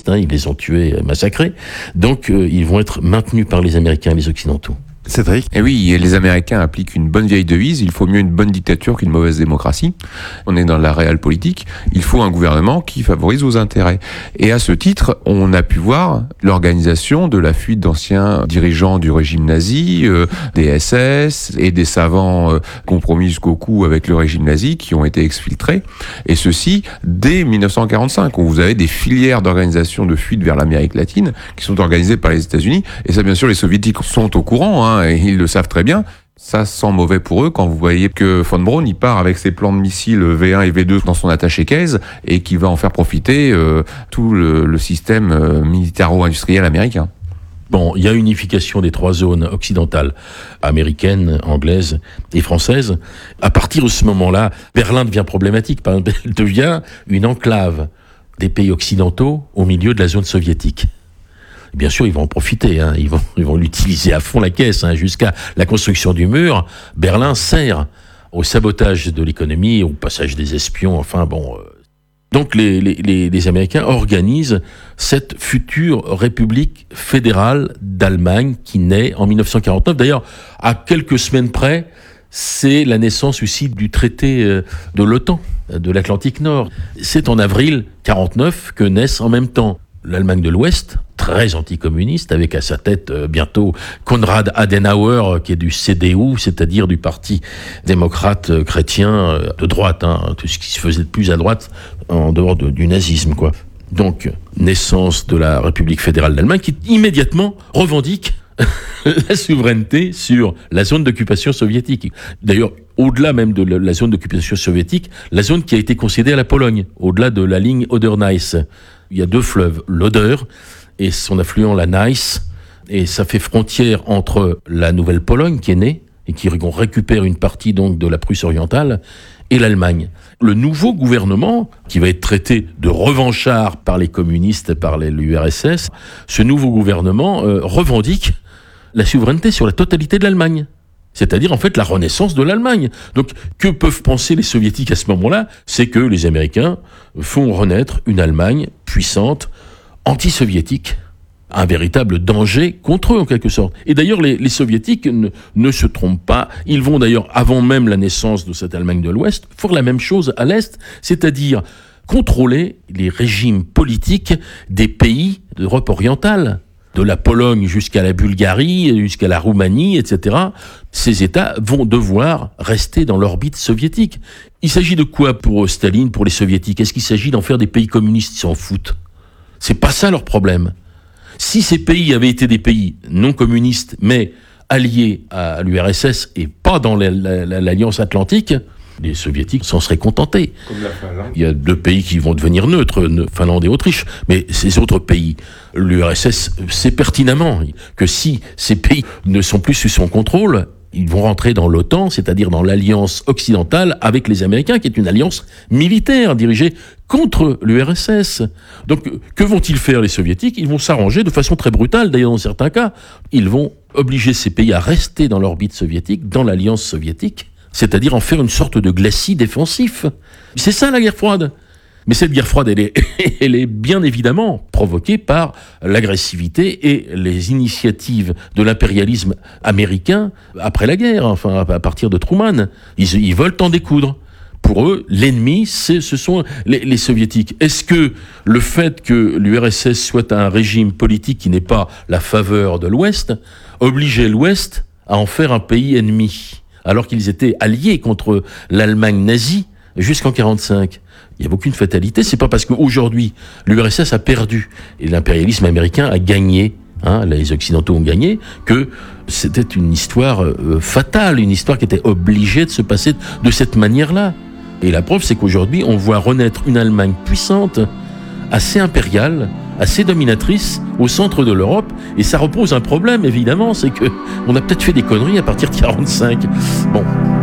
communistes, ils les ont tués, massacrés. Donc, ils vont être maintenus par les Américains, les Occidentaux. Cédric ? Et oui, et les Américains appliquent une bonne vieille devise, il faut mieux une bonne dictature qu'une mauvaise démocratie. On est dans la réelle politique, il faut un gouvernement qui favorise vos intérêts. Et à ce titre, on a pu voir l'organisation de la fuite d'anciens dirigeants du régime nazi, des SS et des savants compromis jusqu'au cou avec le régime nazi qui ont été exfiltrés. Et ceci dès 1945, où vous avez des filières d'organisation de fuite vers l'Amérique latine qui sont organisées par les États-Unis. Et ça, bien sûr, les Soviétiques sont au courant, et ils le savent très bien. Ça sent mauvais pour eux quand vous voyez que von Braun, il part avec ses plans de missiles V1 et V2 dans son attaché-caisse et qui va en faire profiter tout le système militaro-industriel américain. Bon, il y a unification des 3 zones occidentales, américaines, anglaises et françaises. À partir de ce moment-là, Berlin devient problématique. Par exemple, elle devient une enclave des pays occidentaux au milieu de la zone soviétique. Bien sûr, ils vont en profiter, ils vont l'utiliser à fond la caisse, jusqu'à la construction du mur. Berlin sert au sabotage de l'économie, au passage des espions, Donc les Américains organisent cette future République fédérale d'Allemagne qui naît en 1949. D'ailleurs, à quelques semaines près, c'est la naissance aussi du traité de l'OTAN, de l'Atlantique Nord. C'est en avril 1949 que naissent en même temps l'Allemagne de l'Ouest, très anticommuniste, avec à sa tête bientôt Konrad Adenauer, qui est du CDU, c'est-à-dire du Parti démocrate chrétien de droite, tout ce qui se faisait de plus à droite en dehors du nazisme, quoi. Donc, naissance de la République fédérale d'Allemagne, qui immédiatement revendique la souveraineté sur la zone d'occupation soviétique. D'ailleurs, au-delà même de la zone d'occupation soviétique, la zone qui a été concédée à la Pologne, au-delà de la ligne Oder-Neisse. Il y a 2 fleuves, l'Oder et son affluent la Neisse, et ça fait frontière entre la Nouvelle-Pologne qui est née et qui récupère une partie donc de la Prusse orientale et l'Allemagne. Le nouveau gouvernement, qui va être traité de revanchard par les communistes, par l'URSS, ce nouveau gouvernement revendique la souveraineté sur la totalité de l'Allemagne. C'est-à-dire, en fait, la renaissance de l'Allemagne. Donc, que peuvent penser les Soviétiques à ce moment-là ? C'est que les Américains font renaître une Allemagne puissante, anti-soviétique, un véritable danger contre eux, en quelque sorte. Et d'ailleurs, les Soviétiques ne se trompent pas. Ils vont d'ailleurs, avant même la naissance de cette Allemagne de l'Ouest, faire la même chose à l'Est, c'est-à-dire contrôler les régimes politiques des pays d'Europe orientale. De la Pologne jusqu'à la Bulgarie, jusqu'à la Roumanie, etc., ces États vont devoir rester dans l'orbite soviétique. Il s'agit de quoi pour Staline, pour les Soviétiques ? Est-ce qu'il s'agit d'en faire des pays communistes ? Ils s'en foutent. C'est pas ça leur problème. Si ces pays avaient été des pays non communistes, mais alliés à l'URSS et pas dans l'Alliance Atlantique, les Soviétiques s'en seraient contentés. Comme la Finlande. Il y a 2 pays qui vont devenir neutres, Finlande et Autriche, mais ces autres pays, l'URSS sait pertinemment que si ces pays ne sont plus sous son contrôle, ils vont rentrer dans l'OTAN, c'est-à-dire dans l'alliance occidentale avec les Américains, qui est une alliance militaire dirigée contre l'URSS. Donc, que vont-ils faire les Soviétiques ? Ils vont s'arranger de façon très brutale, d'ailleurs dans certains cas. Ils vont obliger ces pays à rester dans l'orbite soviétique, dans l'alliance soviétique, c'est-à-dire en faire une sorte de glacis défensif. C'est ça la guerre froide. Mais cette guerre froide, elle est bien évidemment provoquée par l'agressivité et les initiatives de l'impérialisme américain après la guerre, à partir de Truman. Ils veulent en découdre. Pour eux, l'ennemi, ce sont les Soviétiques. Est-ce que le fait que l'URSS soit un régime politique qui n'est pas la faveur de l'Ouest obligeait l'Ouest à en faire un pays ennemi, alors qu'ils étaient alliés contre l'Allemagne nazie jusqu'en 1945. Il n'y a aucune fatalité. C'est pas parce qu'aujourd'hui, l'URSS a perdu et l'impérialisme américain a gagné, les Occidentaux ont gagné, que c'était une histoire fatale, une histoire qui était obligée de se passer de cette manière-là. Et la preuve, c'est qu'aujourd'hui, on voit renaître une Allemagne puissante, assez impériale, assez dominatrice au centre de l'Europe, et ça repose un problème, évidemment, c'est que on a peut-être fait des conneries à partir de 1945. Bon.